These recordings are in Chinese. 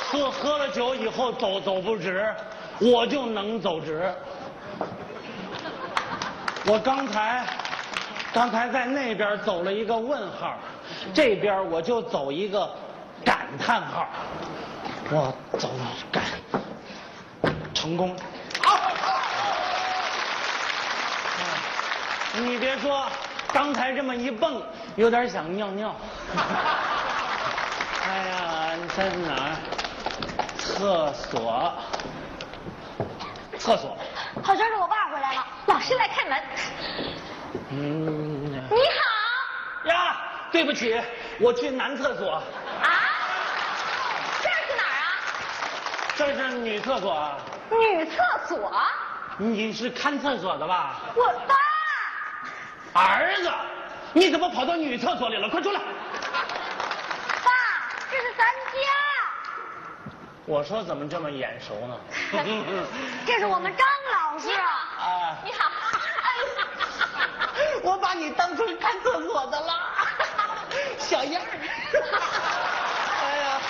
喝了酒以后走不直，我就能走直。我刚才在那边走了一个问号，这边我就走一个感叹号。我走感成功。你别说，刚才这么一蹦，有点想尿尿。哎呀，你在哪儿？厕所。 好像是我爸回来了，老师来开门。你好。 呀，对不起，我去男厕所。 啊？这是哪儿啊？ 这是女厕所啊。 女厕所？ 你是看厕所的吧？ 我爸。 儿子，你怎么跑到女厕所里了？快出来！ 爸，这是咱家。 我说怎么这么眼熟呢？ 这是我们张老师。 啊， 你好。 我把你当成看厕所的了，小样儿。哎呀，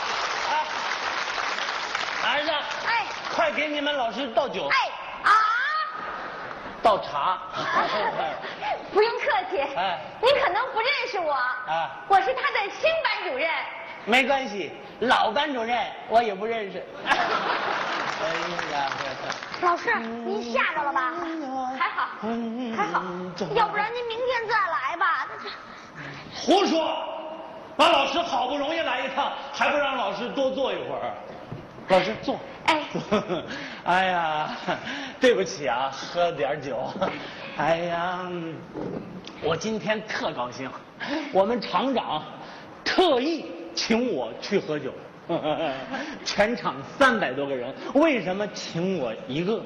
儿子， 哎， 快给你们老师倒酒。 哎啊， 倒茶。 不用客气。 哎， 你可能不认识我。 啊， 我是他的新班主任。 没关系，老班主任我也不认识。哎呀， 老师，您吓着了吧？还好，还好，要不然您明天再来吧。 胡说！把老师好不容易来一趟，还不让老师多坐一会儿？老师坐。 哎， 哎呀，对不起啊，喝点酒。哎呀，我今天特高兴，我们厂长特意请我去喝酒。全场300多个人，为什么请我一个？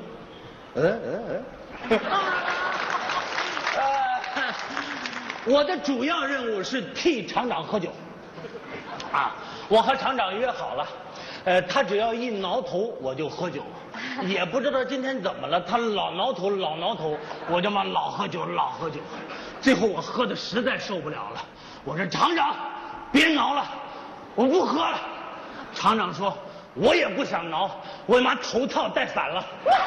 我的主要任务是替厂长喝酒。啊，我和厂长约好了，他只要一挠头我就喝酒，也不知道今天怎么了，他老挠头，我就嘛老喝酒。最后我喝的实在受不了了，我说厂长，别挠了，我不喝了。厂长说：“我也不想挠，我妈头套戴反了。”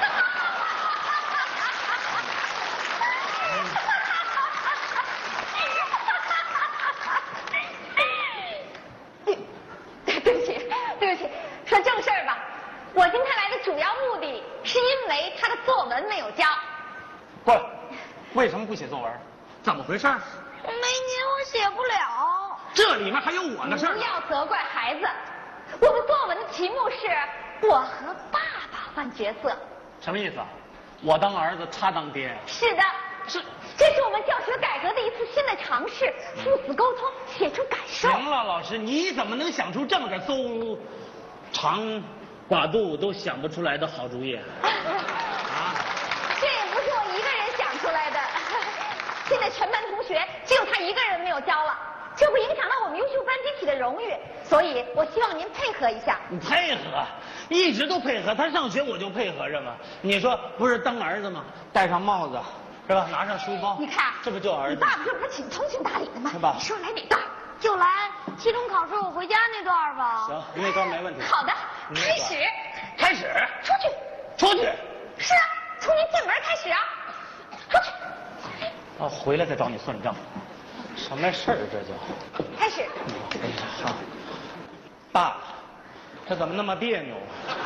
对不起，说正事儿吧。我今天来的主要目的是因为他的作文没有交。 不，为什么不写作文？怎么回事？ 没您我写不了。 这里面还有我的事儿。 不要责怪孩子。我的作文的题目是“我和爸爸换角色”。 什么意思？我当儿子，他当爹？ 是的，这是我们教学改革的一次新的尝试，父子沟通，写出感受。 行了，老师，你怎么能想出这么个邹长寡肚都想不出来的好主意？ 这也不是我一个人想出来的，现在全班同学只有他一个人没有交了。这会影响到我们优秀班集体的荣誉，所以我希望您配合一下。 你配合，一直都配合，他上学我就配合着嘛。你说不是当儿子吗？戴上帽子，是吧？拿上书包， 你看， 这不就儿子？ 你爸爸这不是挺通情达理的吗？ 是吧？ 你说来哪段？就来期中考试我回家那段吧。 行，那段没问题。 好的，开始。 开始。 出去。 是啊，从您进门开始啊。出去。 啊，回来再找你算账。什么事儿这就？ 开始。 好，爸，这怎么那么别扭？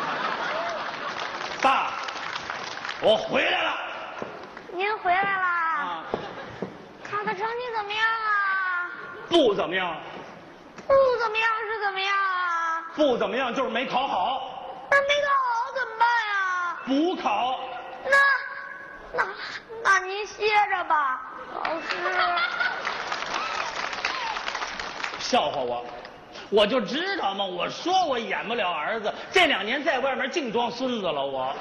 爸，我回来了。 您回来啦？ 啊， 考的成绩怎么样啊？ 不怎么样。 不怎么样是怎么样啊？ 不怎么样就是没考好。 那没考好怎么办呀？ 补考。 那您歇着吧，老师。 笑话我就知道嘛，我说我演不了儿子，这2年在外面净装孙子了我。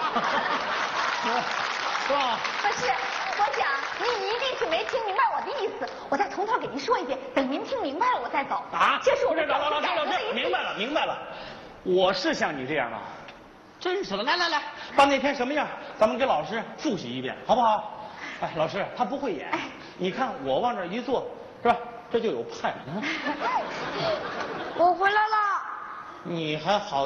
是吧？ 不是，我想您一定是没听明白我的意思，我再从头给您说一遍，等您听明白了我再走。 啊， 这是我不是们教学改革的一次。 明白了，我是像你这样吗？真是的，来，把那天什么样，咱们给老师复习一遍，好不好？哎，老师他不会演，你看我往这一坐，是吧？这就有派。 我回来了。 你还好